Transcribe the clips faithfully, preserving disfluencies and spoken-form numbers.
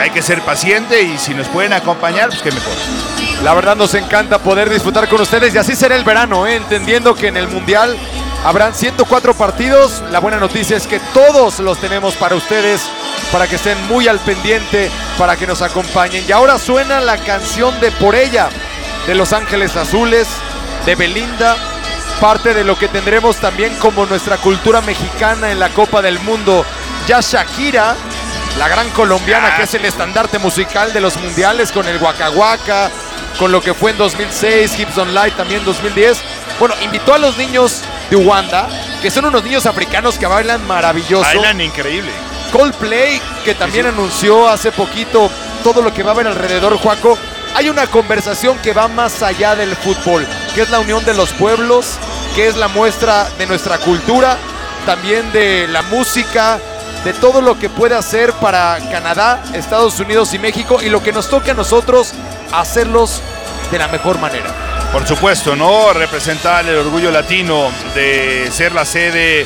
hay que ser paciente y si nos pueden acompañar, pues qué mejor. La verdad nos encanta poder disfrutar con ustedes y así será el verano, ¿eh? Entendiendo que en el Mundial habrán ciento cuatro partidos. La buena noticia es que todos los tenemos para ustedes, para que estén muy al pendiente, para que nos acompañen. Y ahora suena la canción de Por Ella, de Los Ángeles Azules, de Belinda, parte de lo que tendremos también como nuestra cultura mexicana en la Copa del Mundo. Ya Shakira, la gran colombiana, que es el estandarte musical de los mundiales, con el Waka Waka, con lo que fue en dos mil seis, Hips Don't Lie también dos mil diez. Bueno, invitó a los niños de Uganda, que son unos niños africanos que bailan maravilloso. Bailan increíble. Coldplay, que también sí, sí. anunció hace poquito todo lo que va a haber alrededor, Juaco. Hay una conversación que va más allá del fútbol, que es la unión de los pueblos, que es la muestra de nuestra cultura, también de la música, de todo lo que puede hacer para Canadá, Estados Unidos y México, y lo que nos toca a nosotros hacerlos de la mejor manera. Por supuesto, ¿no? Representar el orgullo latino de ser la sede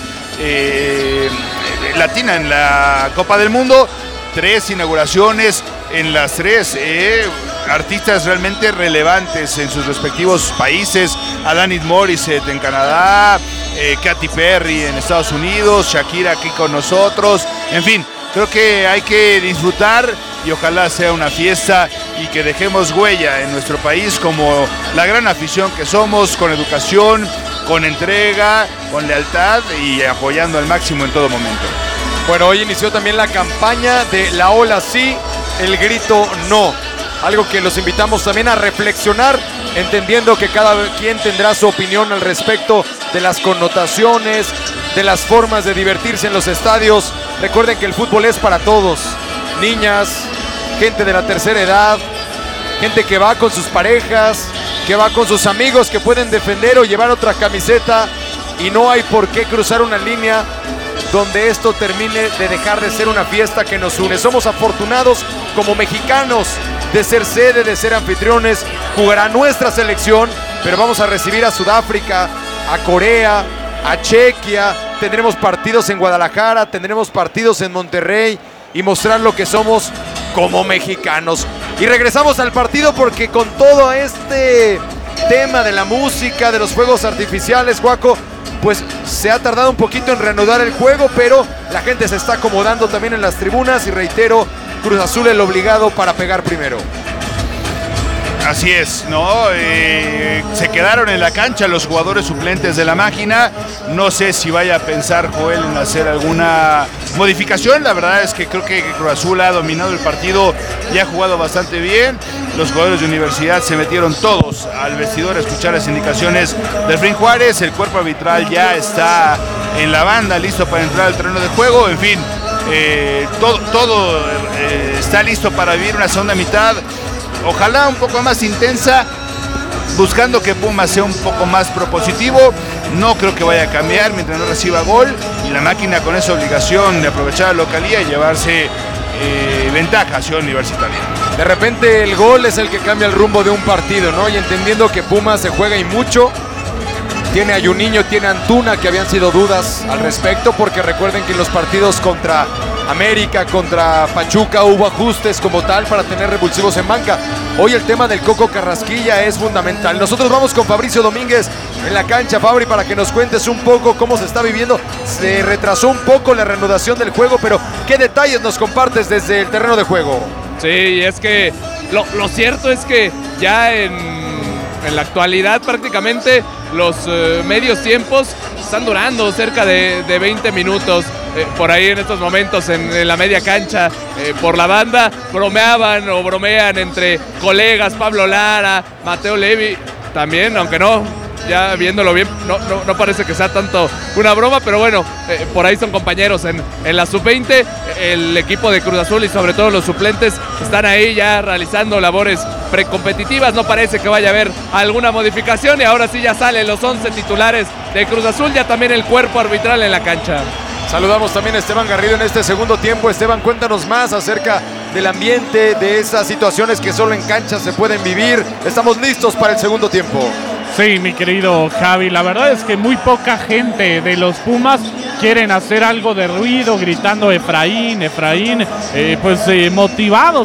eh, latina en la Copa del Mundo. Tres inauguraciones en las tres, eh, artistas realmente relevantes en sus respectivos países. Alanis Morissette en Canadá, eh, Katy Perry en Estados Unidos, Shakira aquí con nosotros. En fin, creo que hay que disfrutar y ojalá sea una fiesta y que dejemos huella en nuestro país como la gran afición que somos, con educación, con entrega, con lealtad y apoyando al máximo en todo momento. Bueno, hoy inició también la campaña de La Ola Sí, el grito no. Algo que los invitamos también a reflexionar, entendiendo que cada quien tendrá su opinión al respecto de las connotaciones, de las formas de divertirse en los estadios. Recuerden que el fútbol es para todos, niñas, gente de la tercera edad, gente que va con sus parejas, que va con sus amigos, que pueden defender o llevar otra camiseta, y no hay por qué cruzar una línea donde esto termine de dejar de ser una fiesta que nos une. Somos afortunados como mexicanos de ser sede, de ser anfitriones. Jugará nuestra selección, pero vamos a recibir a Sudáfrica, a Corea, a Chequia. Tendremos partidos en Guadalajara, tendremos partidos en Monterrey y mostrar lo que somos como mexicanos. Y regresamos al partido porque con todo este tema de la música, de los fuegos artificiales, Juaco, pues se ha tardado un poquito en reanudar el juego, pero la gente se está acomodando también en las tribunas y reitero, Cruz Azul el obligado para pegar primero. Así es, ¿no? Eh, se quedaron en la cancha los jugadores suplentes de la máquina. No sé si vaya a pensar Joel en hacer alguna modificación. La verdad es que creo que Cruz Azul ha dominado el partido y ha jugado bastante bien. Los jugadores de Universidad se metieron todos al vestidor a escuchar las indicaciones de Efraín Juárez. El cuerpo arbitral ya está en la banda, listo para entrar al terreno de juego. En fin, eh, todo, todo eh, está listo para vivir una segunda mitad. Ojalá un poco más intensa, buscando que Pumas sea un poco más propositivo. No creo que vaya a cambiar mientras no reciba gol. Y la máquina con esa obligación de aprovechar la localía y llevarse eh, ventaja hacia Universitaria. De repente el gol es el que cambia el rumbo de un partido, ¿no? Y entendiendo que Pumas se juega y mucho. Tiene a Juninho, tiene a Antuna, que habían sido dudas al respecto, porque recuerden que en los partidos contra América, contra Pachuca, hubo ajustes como tal para tener revulsivos en banca. Hoy el tema del Coco Carrasquilla es fundamental. Nosotros vamos con Fabricio Domínguez en la cancha. Fabri, para que nos cuentes un poco cómo se está viviendo. Se retrasó un poco la reanudación del juego, pero ¿qué detalles nos compartes desde el terreno de juego? Sí, es que lo, lo cierto es que ya en, en la actualidad prácticamente los eh, medios tiempos están durando cerca de, de veinte minutos. Eh, por ahí en estos momentos en, en la media cancha, eh, por la banda, bromeaban o bromean entre colegas, Pablo Lara, Mateo Levi, también, aunque no, ya viéndolo bien, no, no, no parece que sea tanto una broma, pero bueno, eh, por ahí son compañeros en, en la sub veinte, el equipo de Cruz Azul y sobre todo los suplentes están ahí ya realizando labores precompetitivas, no parece que vaya a haber alguna modificación y ahora sí ya salen los once titulares de Cruz Azul, ya también el cuerpo arbitral en la cancha. Saludamos también a Esteban Garrido en este segundo tiempo. Esteban, cuéntanos más acerca del ambiente, de esas situaciones que solo en cancha se pueden vivir. Estamos listos para el segundo tiempo. Sí, mi querido Javi, la verdad es que muy poca gente de los Pumas quieren hacer algo de ruido, gritando Efraín, Efraín, eh, pues eh, motivados